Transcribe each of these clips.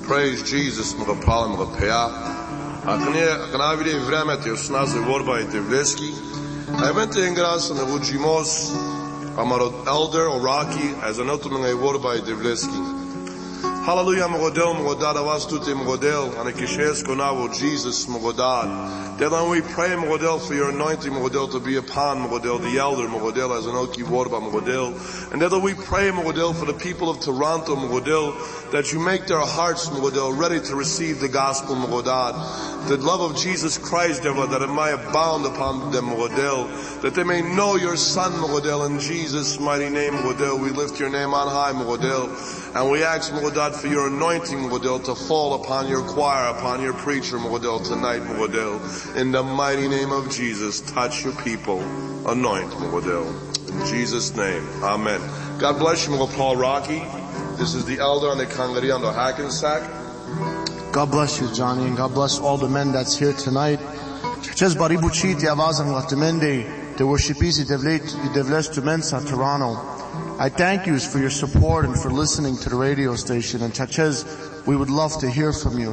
praise Jesus, mga pala, mga pea. Kana vide vreme te osnaze vorba i te vleski. A evente ingrasa na vujimos amaro elder Oraki as an ultimate vorba i te vleski. Hallelujah, mogodel, mogodad, avastute, mogodel, and a kishes konavo, Jesus, mogodad. Then we pray, mogodel, for your anointing, mogodel, to be upon, mogodel, the elder, mogodel, as an oki vorba, mogodel. And then we pray, mogodel, for the people of Toronto, mogodel, that you make their hearts, mogodel, ready to receive the gospel, mogodad. The love of Jesus Christ, that it might abound upon them, mogodel, that they may know your son, mogodel, in Jesus' mighty name, mogodel. We lift your name on high, mogodel. And we ask, mogodel, for your anointing, mogodel, to fall upon your choir, upon your preacher, mogodel, tonight, mogodel. In the mighty name of Jesus, touch your people. Anoint, mogodel. In Jesus' name, amen. God bless you, mogodel, Paul Rocky. This is the elder on the Kangari on the Hackensack. God bless you, Johnny, and God bless all the men that's here tonight. Just baribuchiti avazam latimende, the worshipisi devles to mensa Toronto. I thank you for your support and for listening to the radio station. And Chachez, we would love to hear from you.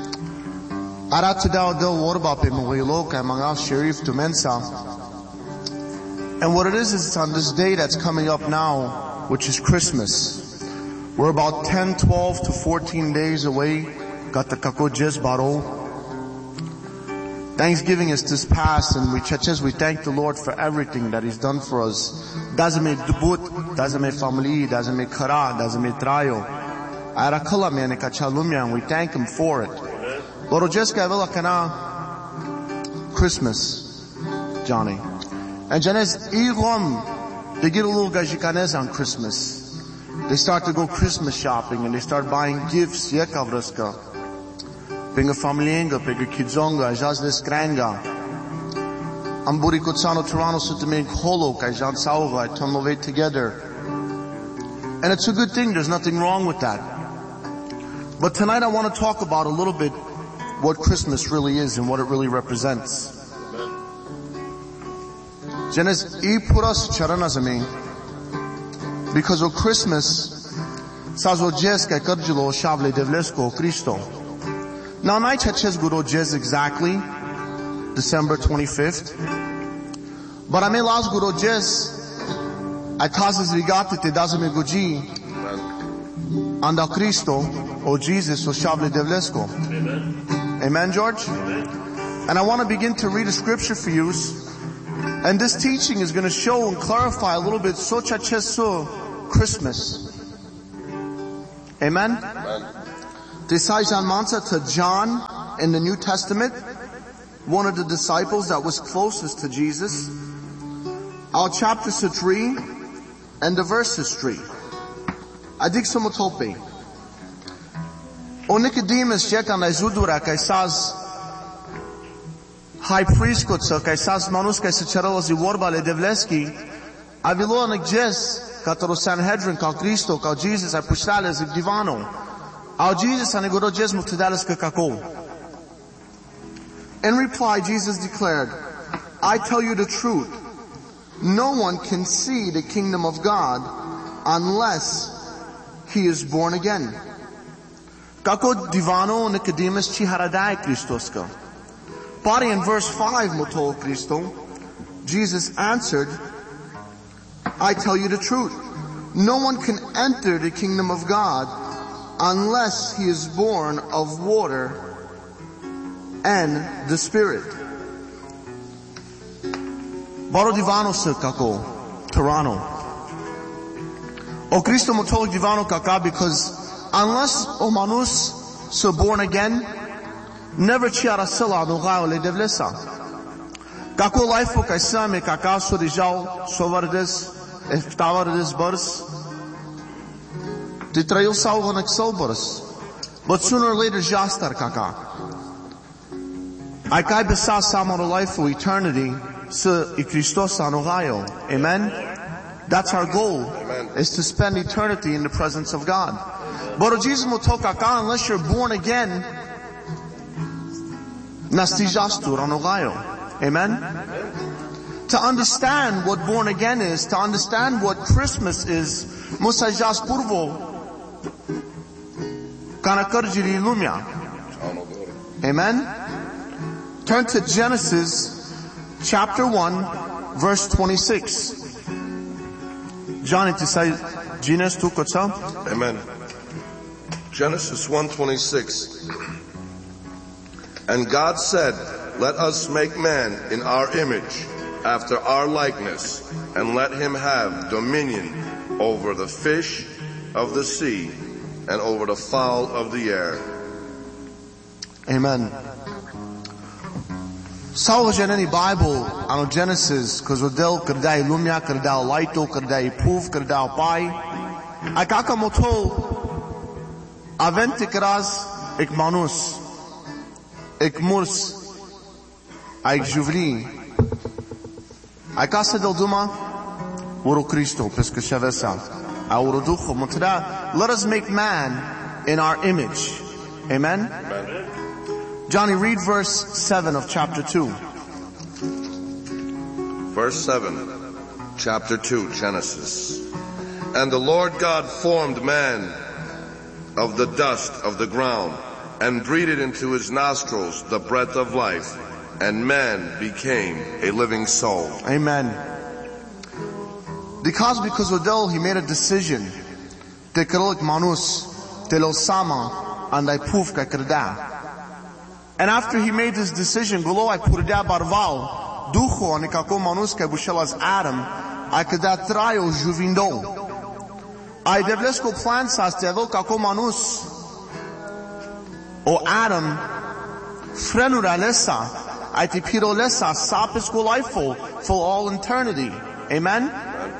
And what it is it's on this day that's coming up now, which is Christmas. We're about 10, 12 to 14 days away. Thanksgiving is this past, and we thank the Lord for everything that He's done for us. Dazame dubut, dazame family, dazame kara, dazame trayo. Arakala me nekachalumya, and we thank Him for it. Lord, just kana Christmas, Johnny. And Janes Igom, they get a little gajikanes on Christmas. They start to go Christmas shopping and they start buying gifts, yekavraska. Pinga familienga, pinga kidzonga, jazles kranga. Amburi kutsano Toronto sutaming holo, kai jan sauga, tonove together. And it's a good thing, there's nothing wrong with that. But tonight I want to talk about a little bit what Christmas really is and what it really represents. Jenes I puras charanazami, because of Christmas, sazo jeska karjilo shavle devlesko Cristo. Now, night Chachez Guru Jez exactly, December 25th. But I may last Guru Jez, I tazes rigate te dazame guji, anda Cristo, o Jesus, o Shavle Devlesko. Amen. Amen, George? Amen. And I want to begin to read a scripture for you. And this teaching is going to show and clarify a little bit, so Chachez so Christmas. Amen? Amen. Desaijan Mansa to John in the New Testament, one of the disciples that was closest to Jesus. Our chapters 3 and the verses 3. Adik somotope. O Nicodemus jekan izudura kaisaz high priest kutsa kaisaz manus kaisa charala zi worbale devleski avilo anekjes kataro Sanhedrin ka Cristo ka Jesus ai pushtale zi divano. In reply, Jesus declared, I tell you the truth. No one can see the kingdom of God unless he is born again. Kako divano Nicodemus chiharadai Christoska. Pari in verse 5 motol Christo, Jesus answered, I tell you the truth. No one can enter the kingdom of God unless he is born of water and the Spirit. Baro divano se kako, Toronto. O Cristo motol divano kaka, because unless o manus so born again, never chiara sila no gao le devlesa. Kako life o kaisa me kaka so rijal sovardes, eftavardes bars. But sooner or later, Jastar kaka. I kai besa samaro life for eternity, se I Christos anogayo. Amen? That's our goal, is to spend eternity in the presence of God. But Jesus kaka, unless you're born again, nasti jastur anogayo. Amen? To understand what born again is, to understand what Christmas is, musa jas purvo, ca në kërgjiri lumja. Amen? Turn to Genesis chapter 1 verse 26. Johnny, to say Genesis tu koca? Amen. Genesis 1:26. And God said, let us make man in our image, after our likeness, and let him have dominion over the fish of the sea and over the fowl of the air. Amen. Sau geneni Bible ano Genesis, căzodel cărdai lumea, cărdau laito, cărdai puv, cărdau pai. Ai caca motol avente cras ec manus, ec murs, ai juvli. Ai casa del duma, oro Cristo, pesca chavesa. Auro ducho motra. Let us make man in our image. Amen. Amen. Johnny, read verse 7 of chapter 2. Verse 7, chapter 2, Genesis. And the Lord God formed man of the dust of the ground and breathed into his nostrils the breath of life, and man became a living soul. Amen. Because Odell, he made a decision. Te kërlik manus, te lo sama, and I puf ka kërda. And after he made this decision, gulo ai purda barval, duho ani kako manus ka bushelas Adam, ai kërda trajo juvindo. Ai devlesko plan sa stevel kako manus, o Adam, frenura lesa, ai ti piro lesa, sapis ko lifeful, for all eternity. Amen?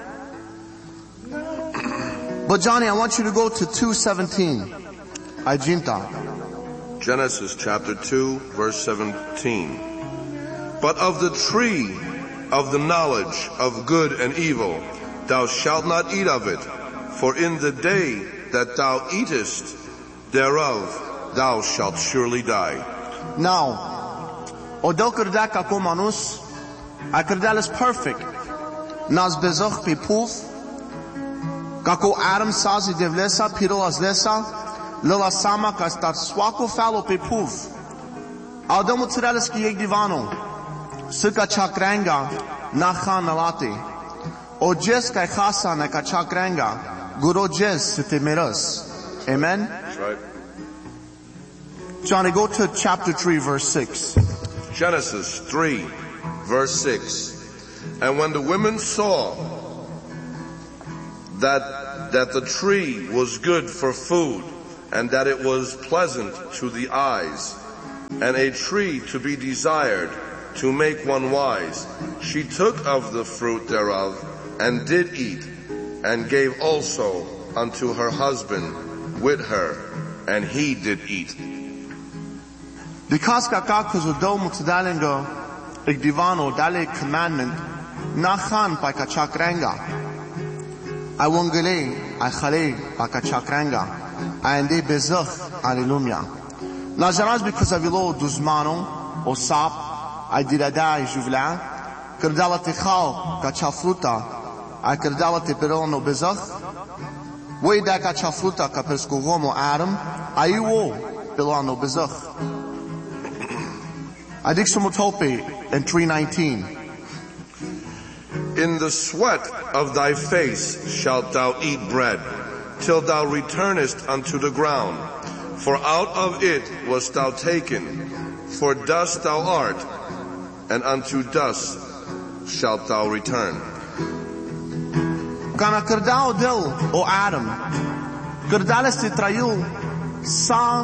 But Johnny, I want you to go to 2:17. Ajinta. Genesis chapter 2, verse 17. But of the tree of the knowledge of good and evil, thou shalt not eat of it, for in the day that thou eatest thereof, thou shalt surely die. Now, odel kërdak ako manus, a kërdal is perfect. Nas bezoch pe puf, kako Adam sazi devlesa, pirolas lesa, Lila sama ka star swako falo pe puf. Adamo tiralis ki yek divano. Sika chakrenga na khan nalate. O jes kai khasa na ka chakrenga. Guro jes site meras. Amen? That's right. Johnny, go to chapter 3 verse 6. Genesis 3, verse 6. And when the women saw that the tree was good for food, and that it was pleasant to the eyes, and a tree to be desired to make one wise, she took of the fruit thereof, and did eat, and gave also unto her husband with her, and he did eat. Because kakakos odel mutdalengo, ik divano dale commandment, nachan pa kachakrenga. I wongele, I khale pa kachakrenga. Ande bezach, alleluia. Najaraz because avilo duzmano, o sap, ai dirada juvla, kerdala te khal, kachafruta, ai kerdala te perono bezach, way da kachafruta kapeskogomo Adam, aiwo pelano bezach. Adik sumotope in 3:19. In the sweat of thy face shalt thou eat bread, till thou returnest unto the ground. For out of it wast thou taken, for dust thou art, and unto dust shalt thou return. Kana kerdao del o Adam, kerdales te traiu sa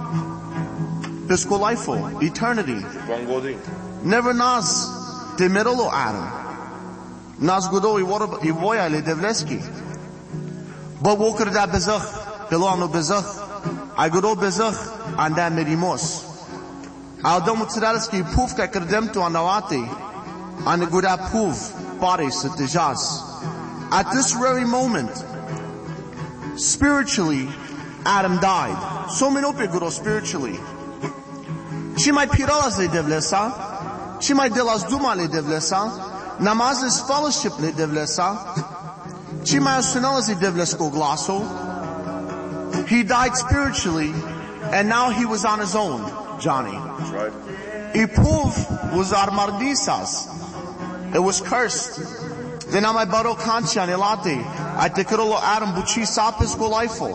pescolaifo, eternity. Never nas te merolo Adam. Nas godo i voya le devleski. But walker da bezach, pelano bezach, I godo bezach, and da merimos. Aldomo tsiralski puf ka kerdem to anawati, and goda puf, paris at the jas. At this very moment, spiritually, Adam died. So minope godo spiritually. She might piralas le devlesa, she might delas duma le devlesa, namazes fellowship le devlesa, she might sunalas le devlesko glaso. He died spiritually And now he was on his own, Johnny. That's right. Ipuv was armardisas. It was cursed. Then am I baro kancha nelate. I tekirolo Adam buchi sapis go lifeful.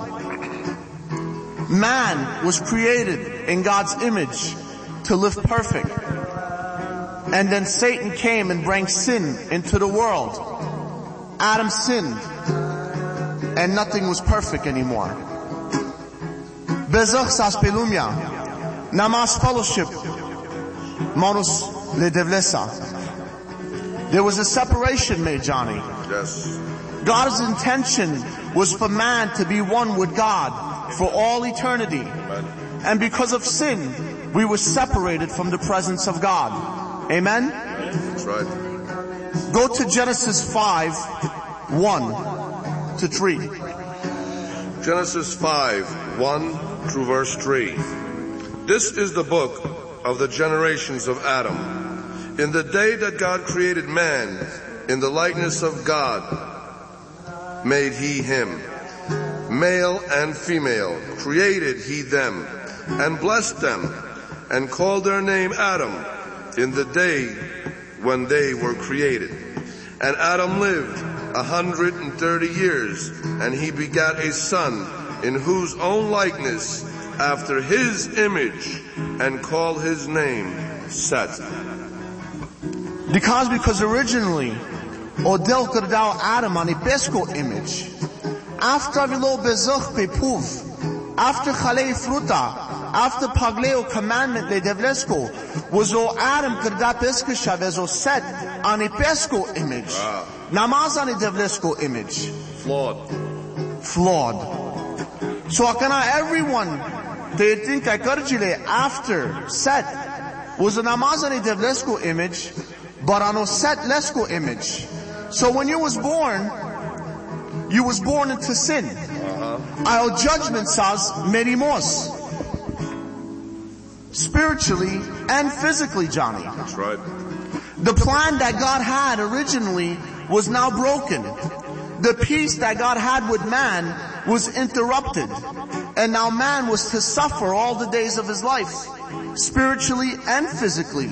Man was created in God's image to live perfect. And then Satan came and brought sin into the world. Adam sinned. And nothing was perfect anymore. Bezach sas pelumia. Namas fellowship. Manus le devlesa. There was a separation made, Johnny. Yes. God's intention was for man to be one with God for all eternity. Amen. And because of sin, we were separated from the presence of God. Amen? That's right. Go to Genesis 5:1-3. Genesis 5:1 through verse 3. This is the book of the generations of Adam. In the day that God created man, in the likeness of God, made he him. Male and female, created he them, and blessed them, and called their name Adam, in the day when they were created. And Adam lived 130 years, and he begat a son, in whose own likeness, after his image, and called his name Seth. Because originally, Odel kerdao Adam on a pesco image. After vilo bezuch pepuv, after chalei fruta, after pagleo commandment le devlesko, was o Adam kerda pesco shavezo set on a pesco image. Namaz on a devlesko image. Flawed. So akana everyone, they think I karjile after set was a namaz on a devlesko image, but on a set lesko image. So when you was born into sin. Our judgment says merimos. Spiritually and physically, Johnny. That's right. The plan that God had originally was now broken. The peace that God had with man was interrupted. And now man was to suffer all the days of his life. Spiritually and physically.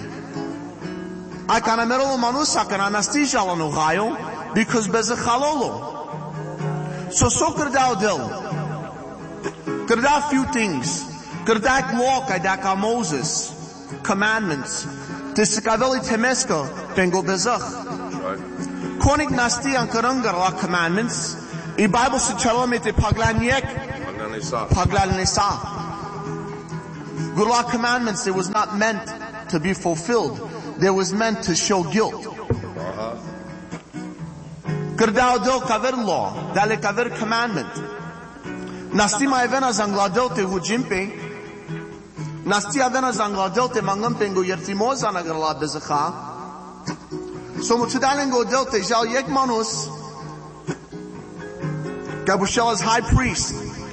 Because bezechalolo. So kerdao dil. Kerdao few things. Kerdak law kaidaka Moses. Commandments. Tisikaveli temeska pengo bezach. Konik nasti an karangar la commandments. I Bible se chalomete paglaniek. Paglanesa. Gurla commandments, it was not meant to be fulfilled. They was meant to show guilt. Kerdao do kaver law, dale kaver commandment. Nastima evena zangladote hujimpe. Nasti evena zangladote mangampengo yertimoza nagarla bezacha. So mutudalengo delte jal yek manus. Gabushela's high priest.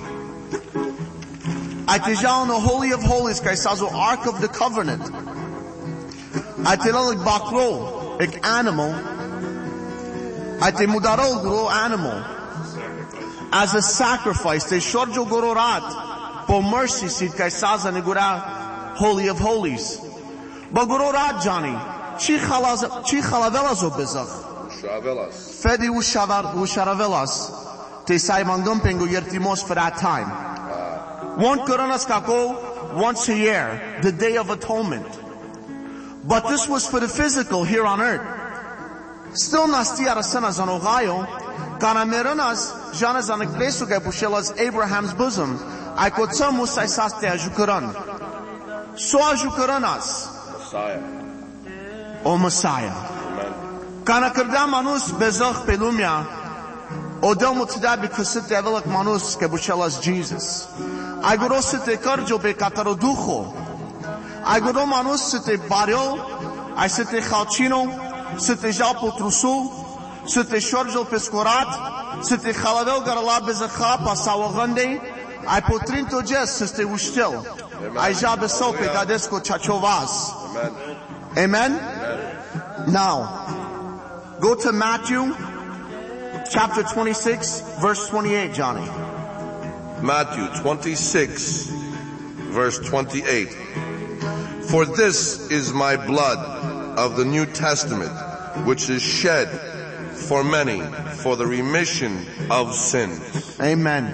Atijal no holy of holies kaisazo ark of the covenant. Atilalik bakro ek animal. Ate mudarol gro animal as a sacrifice. Te shorjo gororat for mercy seat kaisaza negura holy of holies. But gororat Johnny chi chalavelas obezach. Fedi usharavelas te sai mangumpengo yertimos for that time. One koronas kako once a year, the Day of Atonement. But this was for the physical here on earth. Still nasti arasanas on Ohio, kana meranas janas on eklesu gabushelas Abraham's bosom. I kotsamus I saste ajukaran. So ajukaranas. Messiah. O Messiah. Kana kerda manus bezach pelumia. Odel mutda bikusit evelak manus gabushelas Jesus. I go site karjo be kataroducho. I go manus site baril. I site chalchino. Site jalpo trusu. Site shorjel pescorat. Site chalavel garala bezacha pasawagande. I potrinto jes site ushtil. I jabe sope dadesco chachovas. Amen. Now, go to Matthew chapter 26 verse 28, Johnny. Matthew 26 verse 28. For this is my blood of the New Testament, which is shed for many for the remission of sins. Amen.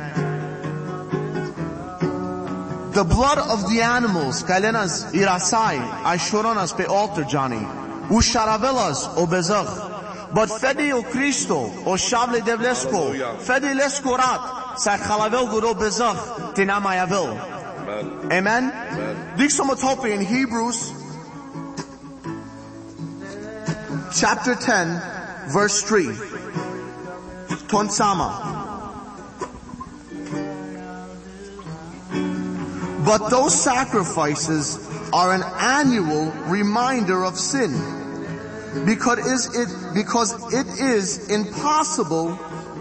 The blood of the animals, kailenas irasai, aishoranas pe altar Johnny, usharavelas obezach. But fedi o Cristo, o shavle devlesko, fedi leskorat, sa chalavel guro bezach, tinamayavel. Amen. Dixomotope in Hebrews, chapter 10, verse 3. Tonsama. But those sacrifices are an annual reminder of sin, because it is impossible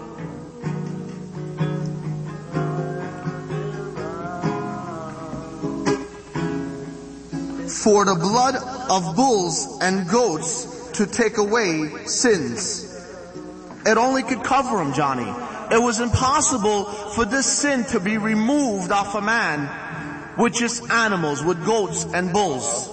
for the blood of bulls and goats to take away sins. It only could cover them, Johnny. It was impossible for this sin to be removed off a man with just animals, with goats and bulls.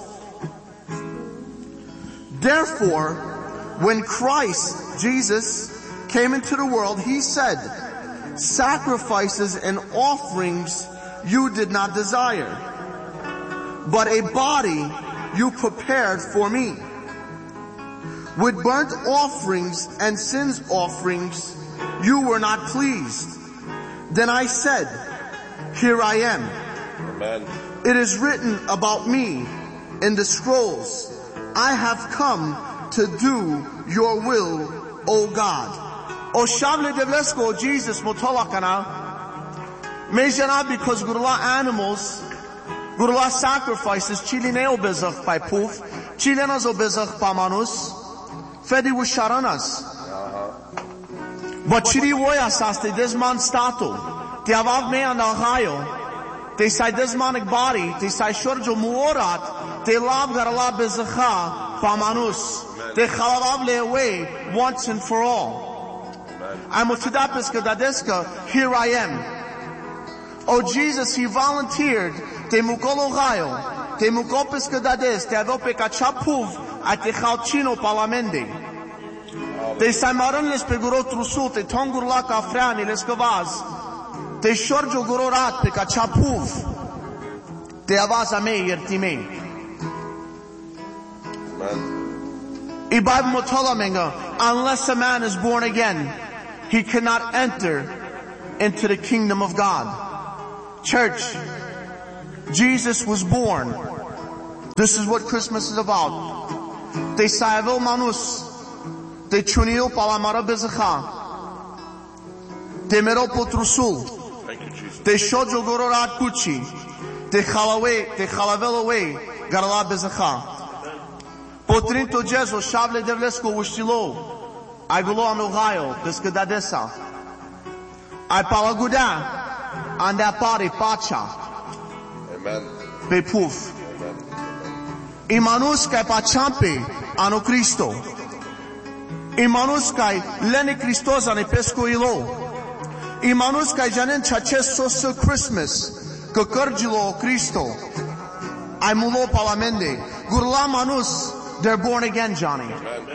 Therefore, when Christ, Jesus, came into the world, he said, sacrifices and offerings you did not desire, but a body you prepared for me. With burnt offerings and sins offerings you were not pleased. Then I said, here I am. Amen. It is written about me in the scrolls, I have come to do your will, O God. O Shavle Devlesko, Jesus Motolakana, Mejana, because Gurula animals, Gurula sacrifices, Chilineo bezach by poof, Chilenas obezach pamanus, Fedi Wusharanas. But Chiri Woyasas, te desman stato, te avav me an Ohio, te sai desmanic body, te sai shorjo muorat, te lav garala bezacha, pamanus, te chalavav le away once and for all. I'm Otidapiska Dadeska, here I am. Oh Jesus, he volunteered, te mukol Ohio, te mukopiska dades, te adope kachapuv, at te chalchino palamende. Te saimaran les peguro trusul, te tongur la kafrani les kavaz, te shorjo gurorat pe kachapuv, te avaz ame yertime. Ibab motolamenga, unless a man is born again, he cannot enter into the kingdom of God. Church, Jesus was born. This is what Christmas is about. Te saivil manus, te chunio palamara bezacha, te mero potrusul, te shojo gororat kuchi, te chalavel away, garala bezacha. Potrinto jezo shavle devlesko ushtilo, I gulo an Ohio, beskadadesa. I palaguda, and that party pacha. Amen. Pe puf. Imanus kai pachampe ano Cristo. Imanus kai lene Christos ane pesco ilo. Imanus kai janen chaches soso Christmas. Kakarjilo Cristo. I mulo palamende. Gurla manus, they're born again, Johnny.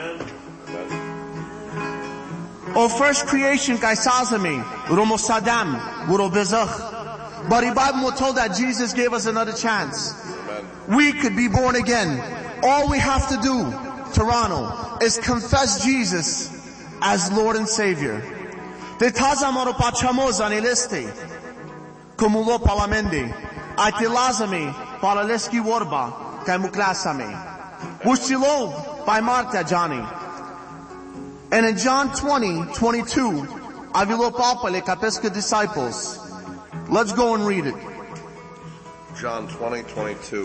O first creation kai sazami, Romo Saddam, Guro Bezach. But the Bible told that Jesus gave us another chance. We could be born again. All we have to do, Toronto, is confess Jesus as Lord and Savior. Te tazamaro pachamos anileste, kumulo palamende, aitilazame palaleski worba, kaimuklasame. Wushilo by Marta Johnny. And in John 20:22, avilo papale kapeska disciples. Let's go and read it. John 20:22.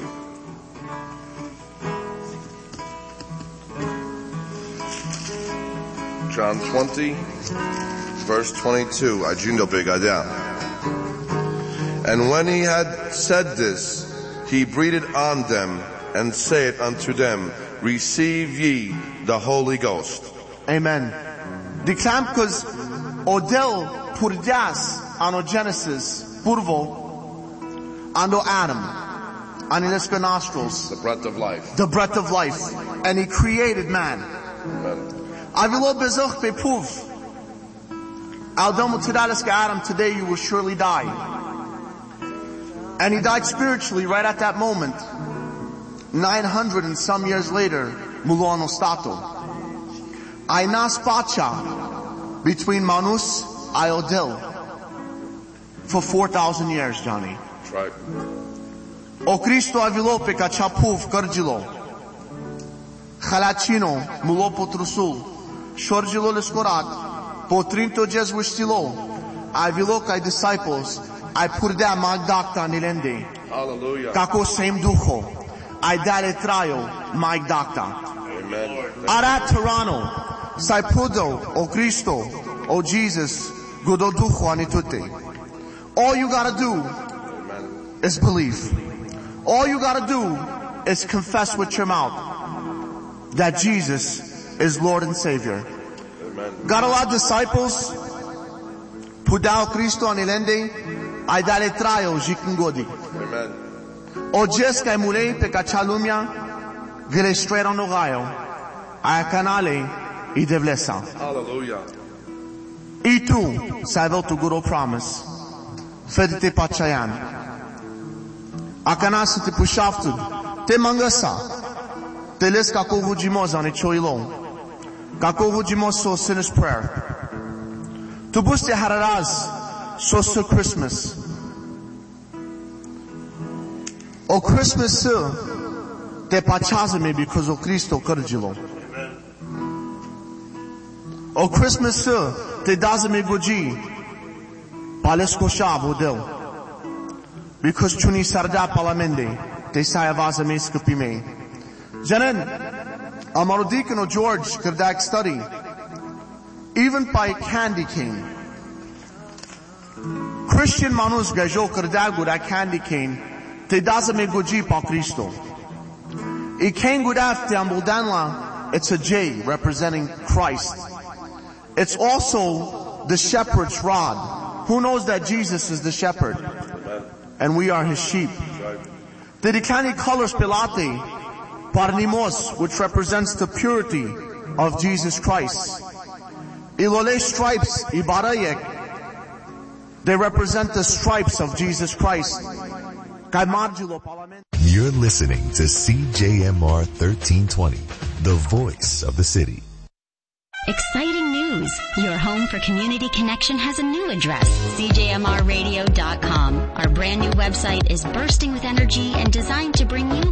John 20, verse 22. Ajindo begada. And when he had said this, he breathed on them and said unto them, receive ye the Holy Ghost. Amen. Declam because Odel Purdas ano Genesis Purvo ando Adam, anileska nostrils, the breath of life. the breath of life, and he created man. Amen. Avilo bezuch bepuv. Aldomu tidaleska Adam, today you will surely die. And he died spiritually right at that moment. 900 and some years later, mulono stato. Aina spacha between Manus Iodil for 4,000 years, Johnny. That's right. O Cristo avilope ca chapuv cărgilo. Halacino mulo potrusul. Shorgilo lescorat. Potrinto jeswistilo. Avilo ca disciples. I purdea magdacta nilende. Hallelujah. Kako same ducho. I dare traio magdacta. Amen. Arat Toronto. Sai pudo, O Cristo, O Jesus, gudo ducho anitute. All you gotta do Amen. is believe. All you gotta do is confess with your mouth that Jesus is Lord and Savior. Amen. Got a lot of disciples. Pudao Cristo anilende. Ai dale traio jikngodi. Amen. O jes kai mulei pe cachalumia. Gile straight on the gaio. Ai canale I devlesa. Hallelujah. I tu sai aveau tu guru promise. Fedite pachayan. Akanasa te pushaftud. Te mangasa. Te les kako vujimos ane choilo. Kako vujimos so sinner's prayer. Tu buste hararaz so Christmas. O Christmas te pachazame because o Cristo cărgilo. O Christmas te dazame goji. Palesko shabo del. Because chuni sarda palamende. Te sayavazame skupime. Janen, Amarodikano George Kerdak study. Even by candy cane. Christian manus gajo Kerdak guda candy cane. Te dazame goji pa Cristo. I cane gudaf te ambuldanla. It's a J representing Christ. It's also the shepherd's rod. Who knows that Jesus is the shepherd? And we are his sheep. The decani colors pelate, parnimos, which represents the purity of Jesus Christ. Ilole stripes, ibarayek, they represent the stripes of Jesus Christ. You're listening to CJMR 1320, the voice of the city. Exciting news! Your home for community connection has a new address, CJMRradio.com. Our brand new website is bursting with energy and designed to bring you